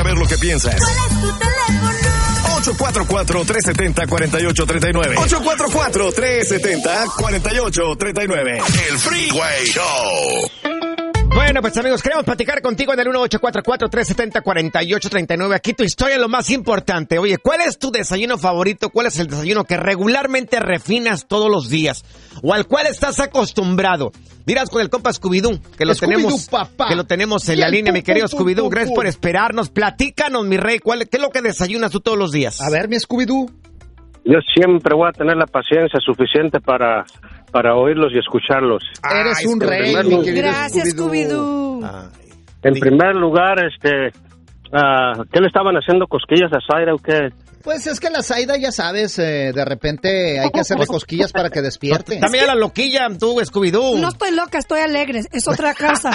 saber lo que piensas. ¿Cuál es tu teléfono? 844-370-4839. 844-370-4839. El Freeway Show. Bueno, pues amigos, queremos platicar contigo en el 1844-370-4839. Aquí tu historia es lo más importante. Oye, ¿cuál es tu desayuno favorito? ¿Cuál es el desayuno que regularmente refinas todos los días? ¿O al cual estás acostumbrado? Dirás con el compa Scooby-Doo, que lo tenemos, papá. que lo tenemos en la línea, mi querido Scooby-Doo. Gracias por esperarnos. Platícanos, mi rey, ¿qué es lo que desayunas tú todos los días? A ver, mi Scooby-Doo. Yo siempre voy a tener la paciencia suficiente para oírlos y escucharlos. Eres un rey, mi querido Gracias, Scooby-Doo. En primer lugar, ¿qué le estaban haciendo cosquillas a Zaira o qué? Pues es que la Zaida, ya sabes, de repente hay que hacerle cosquillas para que despierte. También a la loquilla, tú, Scooby-Doo. No estoy loca, estoy alegre. Es otra cosa.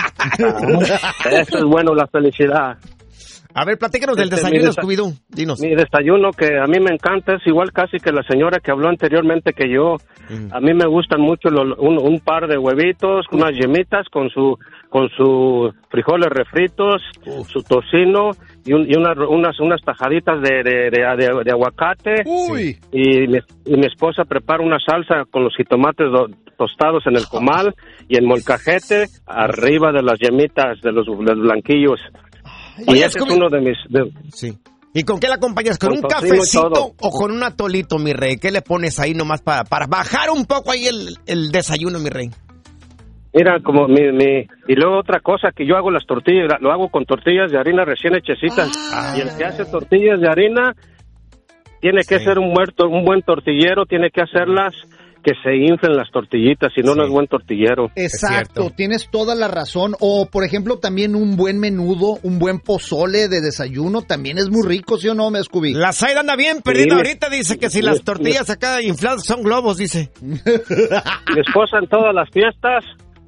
Eso es bueno, la felicidad. A ver, platícanos del desayuno, Scooby-Doo. Dinos. Mi desayuno, que a mí me encanta, es igual casi que la señora que habló anteriormente que yo. A mí me gustan mucho un par de huevitos, unas yemitas con su frijoles refritos, su tocino y unas tajaditas de aguacate. Uy. Y mi esposa prepara una salsa con los jitomates tostados en el comal y el molcajete arriba de las yemitas de los blanquillos. Oye, Y ese es uno de mis... Sí. ¿Y con qué la acompañas? ¿Con un tocino y cafecito todo. o con un atolito, mi rey? ¿Qué le pones ahí nomás para bajar un poco ahí el desayuno, mi rey? Mira, como y luego otra cosa, que yo hago las tortillas, lo hago con tortillas de harina recién hechecitas. Y el que hace tortillas de harina tiene que ser un buen tortillero, tiene que hacerlas que se inflen las tortillitas, si no, no es buen tortillero. Exacto, tienes toda la razón. O, por ejemplo, también un buen menudo, un buen pozole de desayuno, también es muy rico, ¿sí o no, me Scooby? La Zaida anda bien perdida ahorita, dice que si las tortillas acá infladas son globos, dice. Mi esposa en todas las fiestas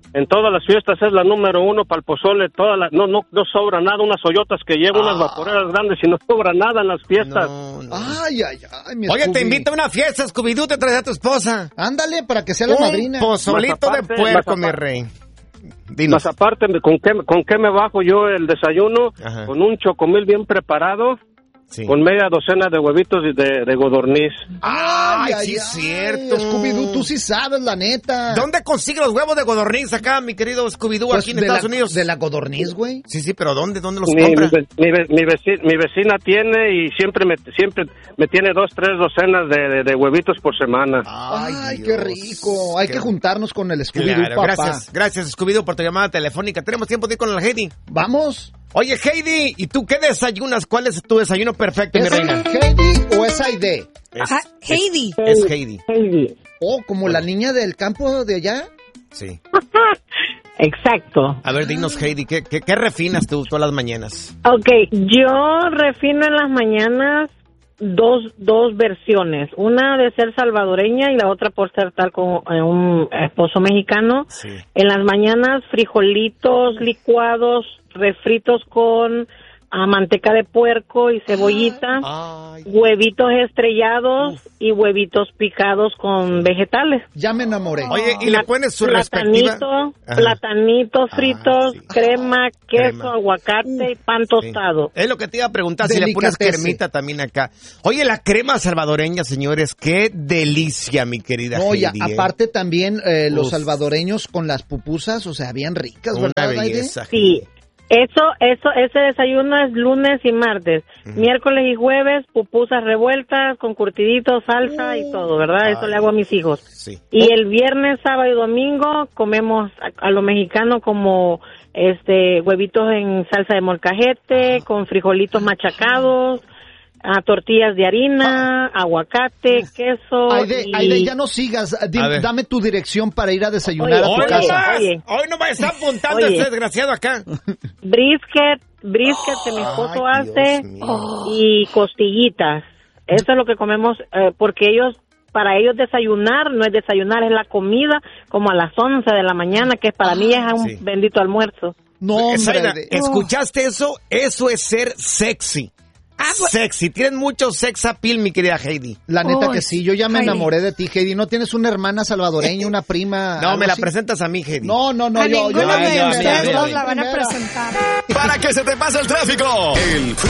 es la número uno para el pozole. No sobra nada, unas ollotas que llevan unas vaporeras grandes y no sobra nada en las fiestas. No. Ay, mi Oye, Scooby. te invito a una fiesta, Scooby-Doo, te traes a tu esposa. Ándale, para que sea la madrina. Pozolito Más de aparte, puerco, más mi rey. Dinos. Más aparte, ¿con qué me bajo yo el desayuno? Ajá. Con un chocomil bien preparado, Sí. con media docena de huevitos de codorniz. Ay, sí, es cierto. Scooby-Doo, tú sí sabes, la neta. ¿Dónde consigue los huevos de codorniz acá, mi querido Scooby-Doo, Pues aquí en Estados Unidos? De la codorniz, güey. Sí, pero ¿dónde los Mi compra? vecina tiene y siempre me tiene 2-3 docenas de huevitos por semana. Ay, Dios. qué rico. Hay que juntarnos con el Scooby-Doo, Claro, papá. gracias Scooby-Doo por tu llamada telefónica. Tenemos tiempo de ir con la Heidi. Vamos. Oye, Heidi, ¿y tú qué desayunas? ¿Cuál es tu desayuno perfecto, mi ¿Es reina? Heidi o es Aide? Ajá, Heidi. Es Heidi. Oh, como la niña del campo de allá. Sí. Exacto. A ver, dinos, Heidi, ¿qué refinas tú todas las mañanas? Ok, yo refino en las mañanas dos versiones. Una de ser salvadoreña y la otra por ser tal como un esposo mexicano. Sí. En las mañanas, frijolitos licuados, refritos con manteca de puerco y cebollita, Ay. huevitos estrellados y huevitos picados con vegetales. Ya me enamoré. Oye, y le pones su respectiva... Ajá. Platanitos fritos, sí. crema, queso, Crema. aguacate y pan tostado. Es lo que te iba a preguntar, si le pones Delicatese. cremita también acá. Oye, la crema salvadoreña, señores, qué delicia, mi querida No, y Heidi. aparte también los Uf. salvadoreños con las pupusas, o sea, bien ricas, Una ¿verdad, Aide? belleza. Sí, ese desayuno es lunes y martes. Miércoles y jueves, pupusas revueltas con curtiditos, salsa y todo, ¿verdad? Eso Ay. le hago a mis hijos. Sí. Y el viernes, sábado y domingo comemos a lo mexicano como huevitos en salsa de molcajete, con frijolitos machacados, tortillas de harina, aguacate, queso. Aide, ya no sigas. A ver. Dame tu dirección para ir a desayunar a tu Hoy casa. nomás, Oye. hoy nomás está apuntando Oye. este desgraciado acá. Brisket que mi esposo Ay, hace Dios mío. y costillitas. Eso es lo que comemos porque para ellos desayunar no es desayunar, es la comida como a las 11 de la mañana, que para mí es un Sí. bendito almuerzo. No, hombre. Zaira, Aide. ¿escuchaste eso? Eso es ser sexy. Sexy. Tienen mucho sex appeal, mi querida Heidi. La neta Uy, que sí, yo ya me Heidi. enamoré de ti, Heidi. ¿No tienes una hermana salvadoreña, una prima? No, algo me la así? presentas a mí, Heidi. No, A yo ninguno de ya, ustedes ya, dos ya. la van a presentar. Para que se te pase el tráfico. El